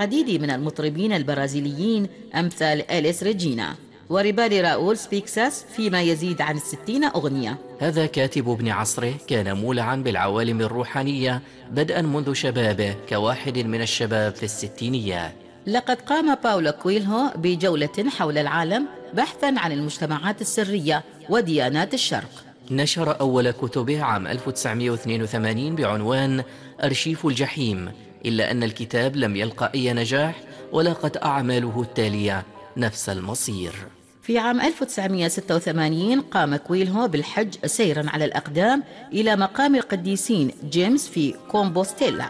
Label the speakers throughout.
Speaker 1: العديد من المطربين البرازيليين أمثال إليس ريجينا وريبالي راؤول سبيكساس فيما يزيد عن 60 أغنية.
Speaker 2: هذا كاتب ابن عصره كان مولعا بالعوالم الروحانية بدءا منذ شبابه كواحد من الشباب في الستينيات.
Speaker 1: لقد قام باولو كويلهو بجولة حول العالم بحثا عن المجتمعات السرية وديانات الشرق.
Speaker 2: نشر أول كتبه عام 1982 بعنوان أرشيف الجحيم، إلا أن الكتاب لم يلقى أي نجاح ولاقت أعماله التالية نفس المصير.
Speaker 1: في عام 1986 قام كويلهو بالحج سيرا على الأقدام إلى مقام القديسين جيمس في كومبوستيلا.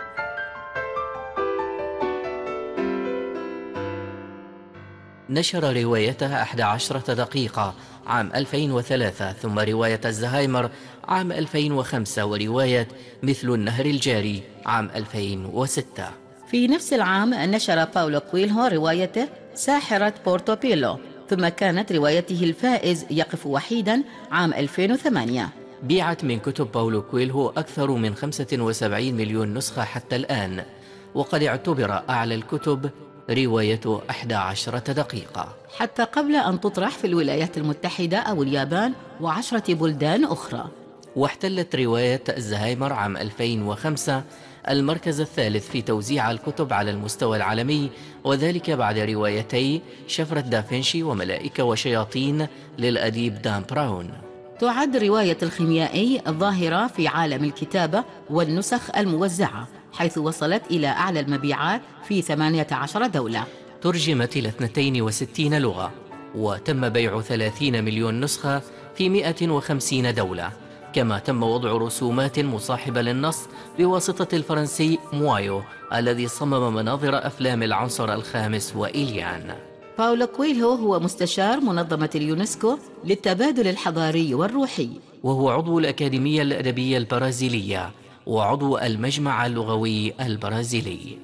Speaker 2: نشر روايتها 11 دقيقة عام 2003، ثم رواية الزهايمر عام 2005، ورواية مثل النهر الجاري عام 2006.
Speaker 1: في نفس العام نشر باولو كويلهو روايته ساحرة بورتوبيلو، ثم كانت روايته الفائز يقف وحيدا عام 2008.
Speaker 2: بيعت من كتب باولو كويلهو أكثر من 75 مليون نسخة حتى الآن، وقد اعتبر أعلى الكتب روايته 11 دقيقة
Speaker 1: حتى قبل أن تطرح في الولايات المتحدة أو اليابان و10 بلدان أخرى.
Speaker 2: واحتلت رواية الزهايمر عام 2005 المركز الثالث في توزيع الكتب على المستوى العالمي، وذلك بعد روايتي شفرة دافنشي وملائكة وشياطين للأديب دان براون.
Speaker 1: تعد رواية الخيميائي ظاهرة في عالم الكتابة والنسخ الموزعة، حيث وصلت إلى أعلى المبيعات في 18 دولة.
Speaker 2: ترجمت إلى 62 لغة، وتم بيع 30 مليون نسخة في 150 دولة، كما تم وضع رسومات مصاحبة للنص بواسطة الفرنسي موايو الذي صمم مناظر أفلام العنصر الخامس وإليان.
Speaker 1: باولو كويلهو هو مستشار منظمة اليونسكو للتبادل الحضاري والروحي،
Speaker 2: وهو عضو الأكاديمية الأدبية البرازيلية وعضو المجمع اللغوي البرازيلي.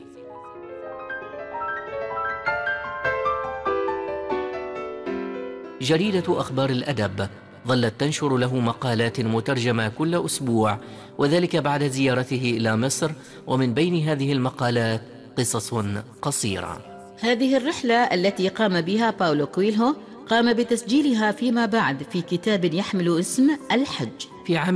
Speaker 2: جريدة أخبار الأدب ظلت تنشر له مقالات مترجمة كل أسبوع، وذلك بعد زيارته إلى مصر، ومن بين هذه المقالات قصص قصيرة.
Speaker 1: هذه الرحلة التي قام بها باولو كويلهو قام بتسجيلها فيما بعد في كتاب يحمل اسم الحج.
Speaker 2: في عام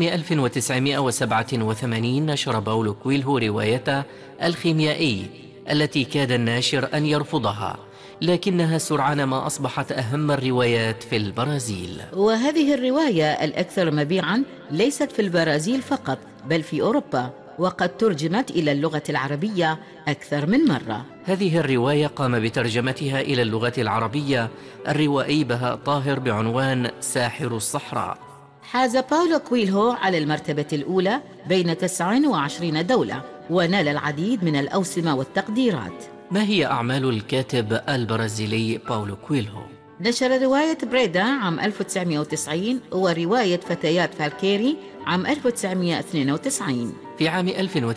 Speaker 2: 1987 نشر باولو كويلهو روايته الخيميائي التي كاد الناشر أن يرفضها، لكنها سرعان ما أصبحت أهم الروايات في البرازيل.
Speaker 1: وهذه الرواية الأكثر مبيعاً ليست في البرازيل فقط بل في أوروبا، وقد ترجمت إلى اللغة العربية أكثر من مرة.
Speaker 2: هذه الرواية قام بترجمتها إلى اللغة العربية الروائي بهاء طاهر بعنوان ساحر الصحراء.
Speaker 1: حاز باولو كويلهو على المرتبة الأولى بين 29 دولة، ونال العديد من الأوسمة والتقديرات.
Speaker 2: ما هي أعمال الكاتب البرازيلي باولو كويلهو؟
Speaker 1: نشر رواية بريدا عام 1990 ورواية فتيات فالكيري عام 1992.
Speaker 2: في عام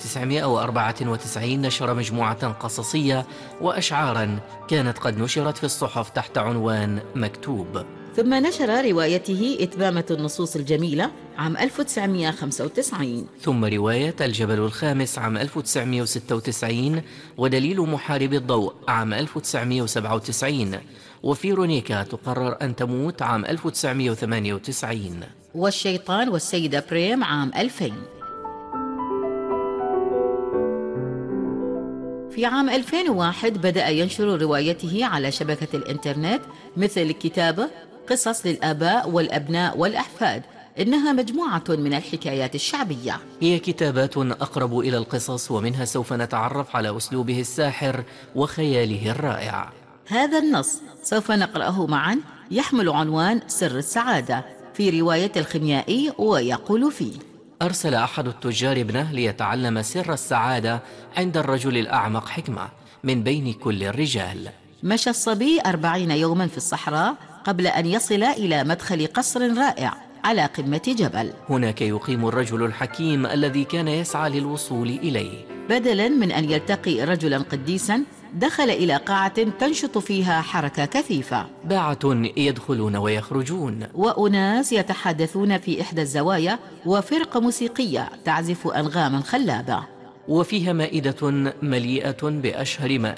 Speaker 2: 1994 نشر مجموعة قصصية وأشعارا كانت قد نشرت في الصحف تحت عنوان مكتوب.
Speaker 1: ثم نشر روايته إتمامة النصوص الجميلة عام 1995.
Speaker 2: ثم رواية الجبل الخامس عام 1996، ودليل محارب الضوء عام 1997، وفيرونيكا تقرر أن تموت عام 1998،
Speaker 1: والشيطان والسيدة بريم عام 2000. في عام 2001 بدأ ينشر روايته على شبكة الإنترنت مثل كتابة قصص للآباء والأبناء والأحفاد، إنها مجموعة من الحكايات الشعبية.
Speaker 2: هي كتابات أقرب إلى القصص، ومنها سوف نتعرف على أسلوبه الساحر وخياله الرائع.
Speaker 1: هذا النص سوف نقرأه معا يحمل عنوان سر السعادة في رواية الخيميائي، ويقول فيه:
Speaker 2: أرسل أحد التجار ابنه ليتعلم سر السعادة عند الرجل الأعمق حكمة من بين كل الرجال.
Speaker 1: مشى الصبي 40 يوما في الصحراء قبل أن يصل إلى مدخل قصر رائع على قمة جبل.
Speaker 2: هناك يقيم الرجل الحكيم الذي كان يسعى للوصول إليه.
Speaker 1: بدلا من أن يلتقي رجلا قديسا، دخل إلى قاعة تنشط فيها حركة كثيفة،
Speaker 2: باعة يدخلون ويخرجون،
Speaker 1: وأناس يتحدثون في إحدى الزوايا، وفرقة موسيقية تعزف أنغاما خلابة،
Speaker 2: وفيها مائدة مليئة بأشهر ما